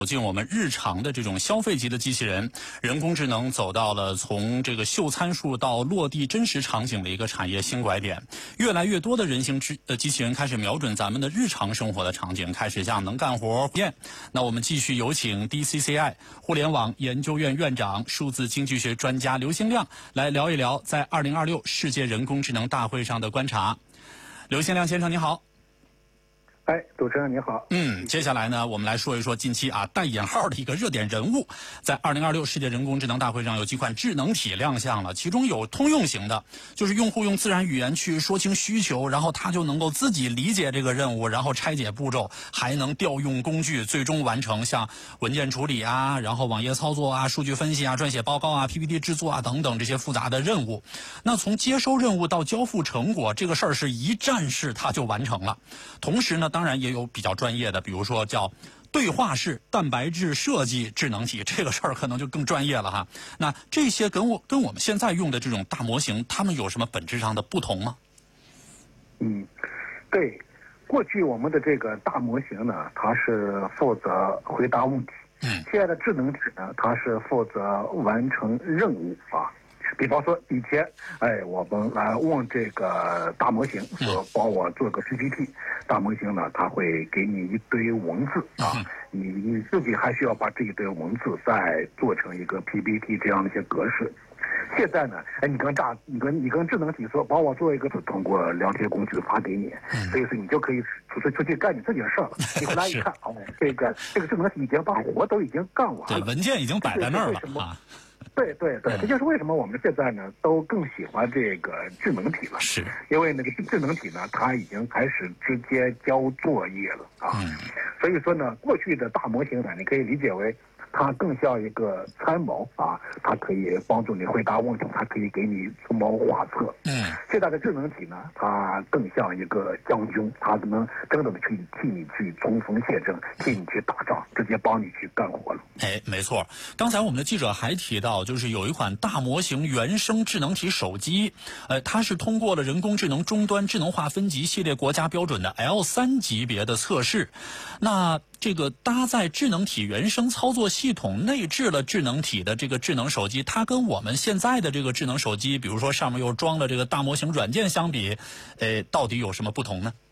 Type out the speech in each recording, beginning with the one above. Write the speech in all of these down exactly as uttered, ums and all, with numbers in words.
走进我们日常的这种消费级的机器人，人工智能走到了从这个秀参数到落地真实场景的一个产业新拐点。越来越多的人形机呃机器人开始瞄准咱们的日常生活的场景，开始向能干活验。那我们继续有请 D C C I 互联网研究院院长、数字经济学专家刘兴亮来聊一聊在二零二六世界人工智能大会上的观察。刘兴亮先生，你好。 哎，主持人你好。 嗯，接下来呢，我们来说一说近期啊带引号的一个热点人物，在二零二六世界人工智能大会上有几款智能体亮相了，其中有通用型的，就是用户用自然语言去说清需求，然后他就能够自己理解这个任务，然后拆解步骤，还能调用工具，最终完成像文件处理啊，然后网页操作啊，数据分析啊，撰写报告啊， P P T 制作啊等等这些复杂的任务。那从接收任务到交付成果，这个事儿是一站式它就完成了。同时呢，当然也有比较专业的，比如说叫对话式蛋白质设计智能体，这个事儿可能就更专业了哈。那这些跟我跟我们现在用的这种大模型，它们有什么本质上的不同吗？ 嗯，对，过去我们的这个大模型呢，它是负责回答问题， 嗯， 现在的智能体呢，它是负责完成任务啊。比方说以前，哎，我们来问这个大模型说帮我做个 P P T， 大模型呢，它会给你一堆文字啊，你你自己还需要把这一堆文字再做成一个 P P T 这样的一些格式。现在呢，哎，你跟大，你跟你跟智能体说，帮我做一个，通过聊天工具发给你，所以说你就可以出出出去干你自己的事儿了。你回来一看，哦，这个这个智能体已经把活都已经干完了， 对，文件已经摆在那儿了啊。 对对对，这就是为什么我们现在呢都更喜欢这个智能体了， 是因为那个智能体呢，它已经开始直接交作业了啊。嗯、所以说呢，过去的大模型呢，你可以理解为它更像一个参谋啊，它可以帮助你回答问题，它可以给你出谋划策。 嗯， 现在的智能体呢，它更像一个将军，它能真的去替你去冲锋陷阵，替你去打仗，直接帮你去干活了。 哎，没错。刚才我们的记者还提到，就是有一款大模型原生智能体手机，呃，它是通过了人工智能终端智能化分级系列国家标准的 L 三 级别的测试。那这个搭载智能体原生操作系统内置了智能体的这个智能手机，它跟我们现在的这个智能手机，比如说上面又装了这个大模型软件相比，呃，到底有什么不同呢？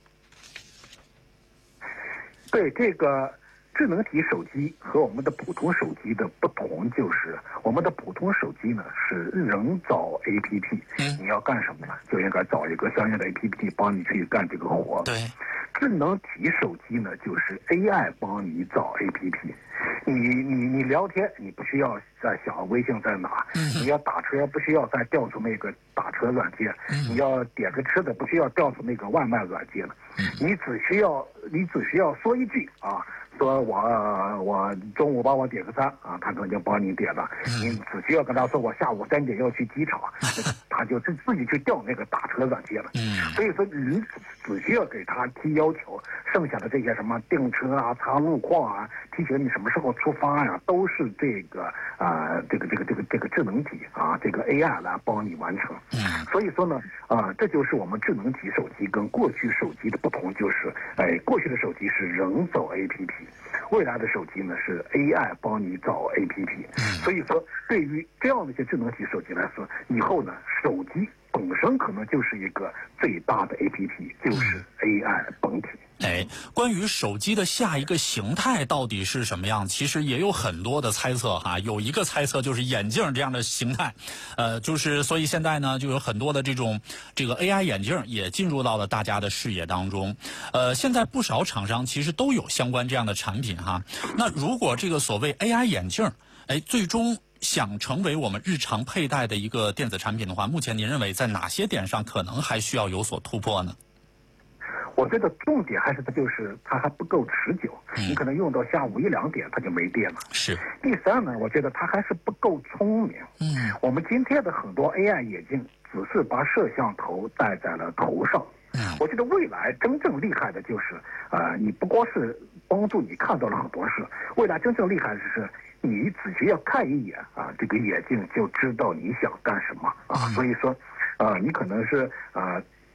对，这个智能体手机和我们的普通手机的不同就是，我们的普通手机呢是人造 A P P，嗯，你要干什么呢？就应该找一个相应的 A P P 帮你去干这个活。 对， 智能体手机呢就是 A I 帮你找 A P P， 你你你聊天你不需要再想微信在哪，嗯、你要打车不需要再调出那个打车软件，嗯、你要点个吃的不需要调出那个外卖软件了，嗯、你只需要你只需要说一句啊。说我我中午帮我点个餐啊，他可能就帮你点了。你只需要跟他说我下午三点要去机场，他就自自己去调那个打车软件了。所以说你只需要给他提要求，剩下的这些什么订车啊、查路况啊、提醒你什么时候出发呀、啊，都是这个啊、呃、这个这个这个这个智能体啊这个 A I 来帮你完成。所以说呢啊、呃，这就是我们智能体手机跟过去手机的不同，就是哎过去的手机是人造 A P P。未来的手机呢是 A I 帮你找 A P P， 所以说对于这样的一些智能体手机来说，以后呢手机本身可能就是一个最大的 A P P， 就是 A I 本体。 哎，关于手机的下一个形态到底是什么样，其实也有很多的猜测哈。有一个猜测就是眼镜这样的形态，呃，就是所以现在呢，就有很多的这种这个 A I 眼镜也进入到了大家的视野当中。呃，现在不少厂商其实都有相关这样的产品哈。那如果这个所谓 A I 眼镜，哎，最终想成为我们日常佩戴的一个电子产品的话，目前您认为在哪些点上可能还需要有所突破呢？ 我觉得重点还是它就是它还不够持久，嗯、你可能用到下午一两点它就没电了。 是。 第三呢，我觉得它还是不够聪明。嗯，我们今天的很多 A I 眼镜只是把摄像头戴在了头上。嗯，我觉得未来真正厉害的就是，呃，你不光是帮助你看到了很多事，未来真正厉害的是你只需要看一眼啊，这个眼镜就知道你想干什么啊。嗯、所以说，呃，你可能是呃。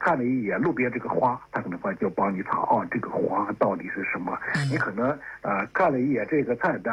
看了一眼路边这个花，它可能会就帮你查哦，这个花到底是什么。你可能呃看了一眼这个菜单。